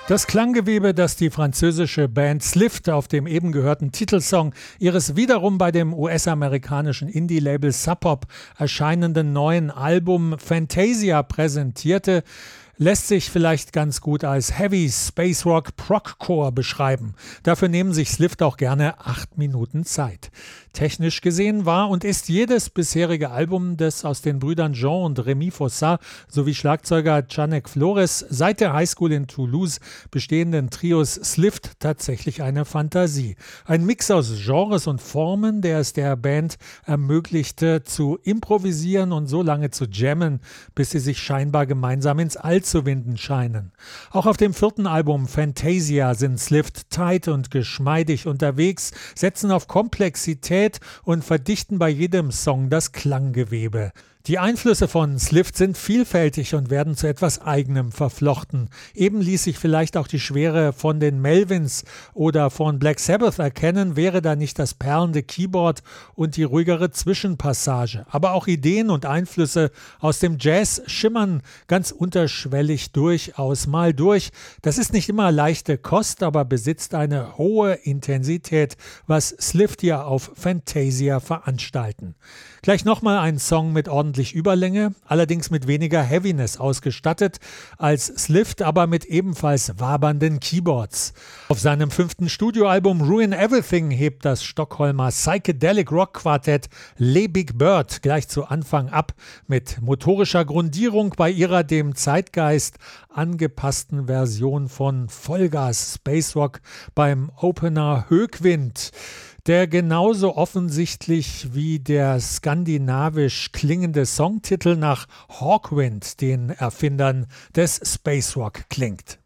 Das Klanggewebe, das die französische Band Slift auf dem eben gehörten Titelsong ihres wiederum bei dem US-amerikanischen Indie-Label Sub Pop erscheinenden neuen Album Fantasia präsentierte, lässt sich vielleicht ganz gut als Heavy Space Rock Progcore beschreiben. Dafür nehmen sich Slift auch gerne 8 Minuten Zeit. Technisch gesehen war und ist jedes bisherige Album des aus den Brüdern Jean und Rémi Fossat sowie Schlagzeuger Janek Flores seit der Highschool in Toulouse bestehenden Trios Slift tatsächlich eine Fantasie. Ein Mix aus Genres und Formen, der es der Band ermöglichte, zu improvisieren und so lange zu jammen, bis sie sich scheinbar gemeinsam ins All zu winden scheinen. Auch auf dem 4. Album Fantasia sind Slift tight und geschmeidig unterwegs, setzen auf Komplexität und verdichten bei jedem Song das Klanggewebe. Die Einflüsse von Slift sind vielfältig und werden zu etwas Eigenem verflochten. Eben ließ sich vielleicht auch die Schwere von den Melvins oder von Black Sabbath erkennen, wäre da nicht das perlende Keyboard und die ruhigere Zwischenpassage. Aber auch Ideen und Einflüsse aus dem Jazz schimmern ganz unterschwellig durchaus mal durch. Das ist nicht immer leichte Kost, aber besitzt eine hohe Intensität, was Slift ja auf Fantasia veranstalten. Gleich nochmal ein Song mit ordentlich Überlänge, allerdings mit weniger Heaviness ausgestattet als Slift, aber mit ebenfalls wabernden Keyboards. Auf seinem 5. Studioalbum Ruin Everything hebt das Stockholmer Psychedelic Rock Quartett Les Big Bird gleich zu Anfang ab mit motorischer Grundierung bei ihrer dem Zeitgeist angepassten Version von Vollgas Space Rock beim Opener Högwind, der genauso offensichtlich wie der skandinavisch klingende Songtitel nach Hawkwind, den Erfindern des Space Rock, klingt.